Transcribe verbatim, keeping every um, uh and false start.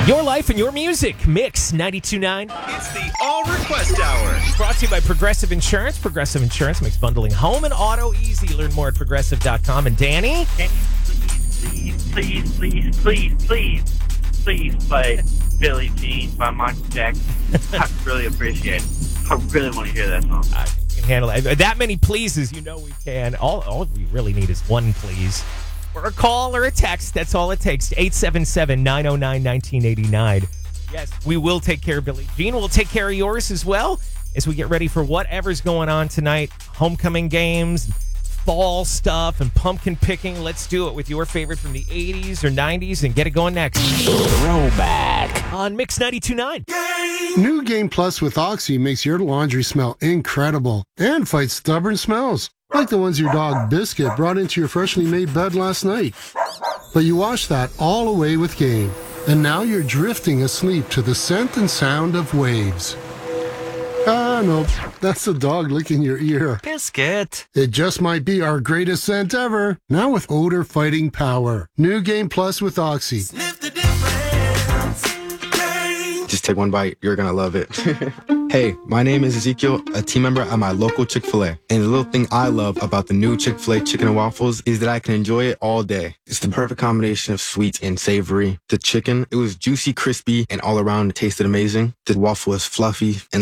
Your life and your music. Mix ninety-two point nine. It's the All Request Hour. Brought to you by Progressive Insurance. Progressive Insurance makes bundling home and auto easy. Learn more at progressive dot com. And Danny? Can you please, please, please, please, please, please play Billie Jean by Michael Jackson? I really appreciate it. I really want to hear that song. I can handle it. That many pleases, you know we can. All, all we really need is one please. Or a call or a text. That's all it takes. eight seven seven, nine oh nine, one nine eight nine. Yes, we will take care of Billie Jean. We'll take care of yours as well as we get ready for whatever's going on tonight. Homecoming games, fall stuff, and pumpkin picking. Let's do it with your favorite from the eighties or nineties and get it going next. Throwback on Mix ninety-two point nine. New Game Plus with Oxy makes your laundry smell incredible and fights stubborn smells, like the ones your dog Biscuit brought into your freshly made bed last night. But you washed that all away with Game, and now you're drifting asleep to the scent and sound of waves. Ah, no, that's the dog licking your ear. Biscuit. It just might be our greatest scent ever, now with odor-fighting power. New Game Plus with Oxy. Sniff the difference. Game. Just take one bite. You're going to love it. Hey, my name is Ezekiel, a team member at my local Chick-fil-A. And the little thing I love about the new Chick-fil-A chicken and waffles is that I can enjoy it all day. It's the perfect combination of sweet and savory. The chicken, it was juicy, crispy, and all around it tasted amazing. The waffle was fluffy, and